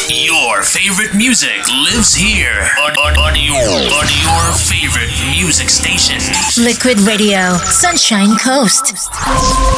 Your favorite music lives here on your favorite music station. Liquid Radio, Sunshine Coast.